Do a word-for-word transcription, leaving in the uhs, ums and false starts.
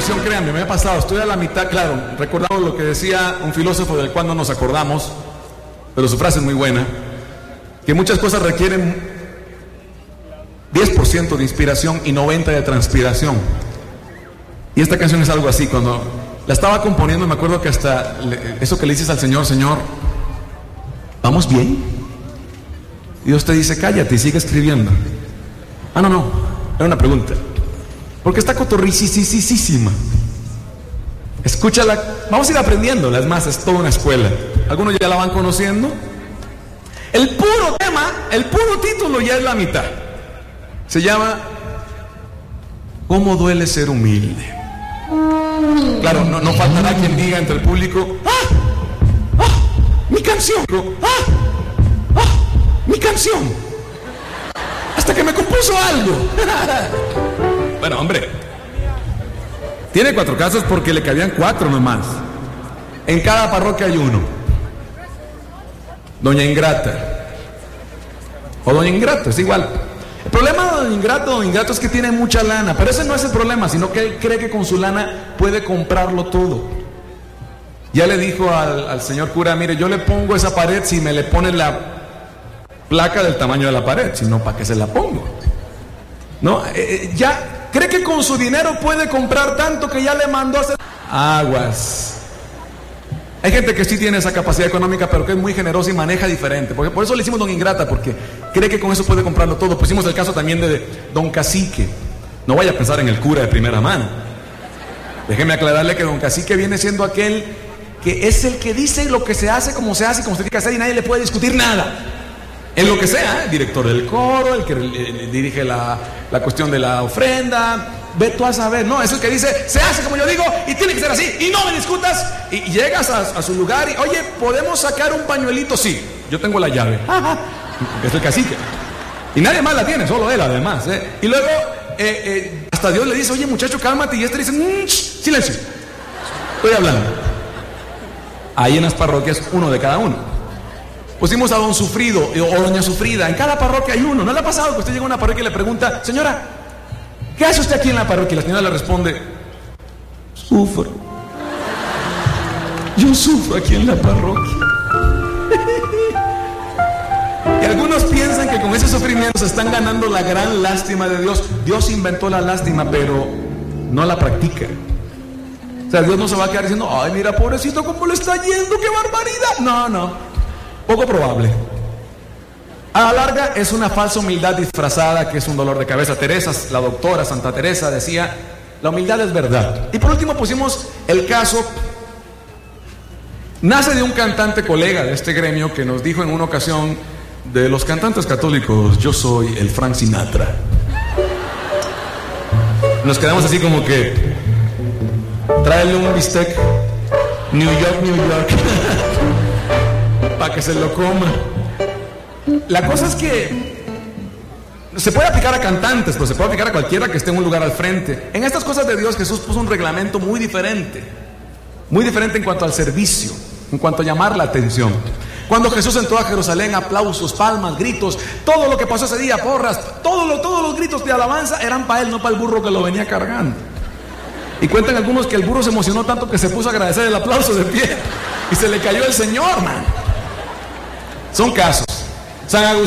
confusión, créanme, me ha pasado, estoy a la mitad, claro, recordamos lo que decía un filósofo del cual no nos acordamos, pero su frase es muy buena, que muchas cosas requieren diez por ciento de inspiración y noventa por ciento de transpiración. Y esta canción es algo así. Cuando la estaba componiendo me acuerdo que hasta le, eso que le dices al Señor, Señor, ¿vamos bien? Y Dios te dice, cállate y sigue escribiendo. Ah, no, no, era una pregunta. Porque está cotorricisísima. Escúchala, vamos a ir aprendiendo. Es más, es toda una escuela. Algunos ya la van conociendo. El puro tema, el puro título ya es la mitad. Se llama ¿Cómo duele ser humilde? Claro, no, no faltará quien diga entre el público, ¡ah! ¡Ah! ¡Mi canción! ¡Ah! ¡Ah! ¡Mi canción! Hasta que me compuso algo. Bueno, hombre, tiene cuatro casos porque le cabían cuatro nomás. En cada parroquia hay uno. Doña Ingrata o Doña Ingrato, es igual. El problema de Don Ingrato, Don Ingrato es que tiene mucha lana, pero ese no es el problema, sino que él cree que con su lana puede comprarlo todo. Ya le dijo al, al señor cura, mire, yo le pongo esa pared si me le pone la placa del tamaño de la pared, si no, ¿para qué se la pongo? No, eh, ya cree que con su dinero puede comprar tanto que ya le mandó a hacer aguas. Hay gente que sí tiene esa capacidad económica, pero que es muy generosa y maneja diferente. Porque por eso le hicimos Don Ingrata, porque cree que con eso puede comprarlo todo. Pusimos el caso también de Don Cacique. No vaya a pensar en el cura de primera mano. Déjeme aclararle que Don Cacique viene siendo aquel que es el que dice lo que se hace, como se hace, como se tiene que hacer, y nadie le puede discutir nada. En lo que sea, el director del coro, el que dirige la, la cuestión de la ofrenda. Ve tú a saber, no, es el que dice, se hace como yo digo y tiene que ser así, y no me discutas. Y, y llegas a, a su lugar y, oye, ¿podemos sacar un pañuelito? Sí, yo tengo la llave. Es el cacique. Y nadie más la tiene, solo él además, ¿eh? Y luego, eh, eh, hasta Dios le dice, oye muchacho, cálmate, y este le dice, mmm, silencio, estoy hablando. Ahí en las parroquias, uno de cada uno. Pusimos a Don Sufrido o Doña Sufrida, en cada parroquia hay uno. ¿No le ha pasado que usted llega a una parroquia y le pregunta, señora, ¿qué hace usted aquí en la parroquia? Y la señora le responde, sufro. Yo sufro aquí en la parroquia. Y algunos piensan que con ese sufrimiento se están ganando la gran lástima de Dios. Dios inventó la lástima, pero no la practica. O sea, Dios no se va a quedar diciendo, ay, mira, pobrecito, cómo le está yendo, qué barbaridad. No, no. Poco probable. A la larga es una falsa humildad disfrazada que es un dolor de cabeza. Teresa, la doctora Santa Teresa decía, la humildad es verdad. Y por último pusimos el caso, nace de un cantante colega de este gremio que nos dijo en una ocasión, de los cantantes católicos, yo soy el Frank Sinatra. Nos quedamos así como que, tráele un bistec, New York, New York, para que se lo coma. La cosa es que se puede aplicar a cantantes, pero se puede aplicar a cualquiera que esté en un lugar al frente. En estas cosas de Dios, Jesús puso un reglamento muy diferente, muy diferente en cuanto al servicio, en cuanto a llamar la atención. Cuando Jesús entró a Jerusalén, aplausos, palmas, gritos, todo lo que pasó ese día, porras, todo lo, todos los gritos de alabanza eran para él, no para el burro que lo venía cargando. Y cuentan algunos que el burro se emocionó tanto que se puso a agradecer el aplauso de pie y se le cayó el Señor, man. Son casos. San Agustín